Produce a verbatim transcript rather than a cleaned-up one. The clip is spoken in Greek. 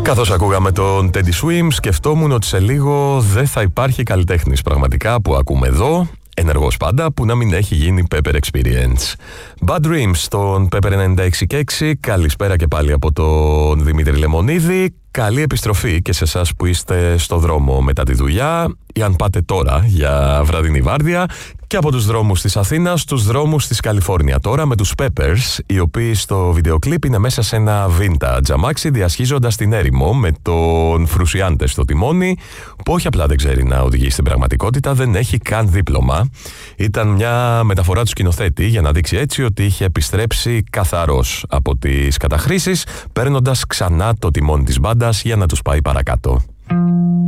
Καθώς ακούγαμε τον Teddy Swims, σκεφτόμουν ότι σε λίγο δεν θα υπάρχει καλλιτέχνης πραγματικά που ακούμε εδώ, ενεργός πάντα, που να μην έχει γίνει Pepper Experience. Bad Dreams στον Pepper ενενήντα έξι και έξι. Καλησπέρα και πάλι από τον Δημήτρη Λεμονίδη. Καλή επιστροφή και σε εσάς που είστε στο δρόμο μετά τη δουλειά ή αν πάτε τώρα για βραδινή βάρδια, και από τους δρόμους της Αθήνας στους δρόμους της Καλιφόρνια τώρα με τους Peppers, οι οποίοι στο βίντεο κλιπ είναι μέσα σε ένα vintage αμάξι διασχίζοντας την έρημο με τον Φρουσιάντε στο τιμόνι, που όχι απλά δεν ξέρει να οδηγεί στην πραγματικότητα, δεν έχει καν δίπλωμα. Ήταν μια μεταφορά του σκηνοθέτη για να δείξει έτσι ότι είχε επιστρέψει καθαρός από τις καταχρήσεις, παίρνοντας ξανά το τιμόνι της μπάντας για να τους πάει παρακάτω.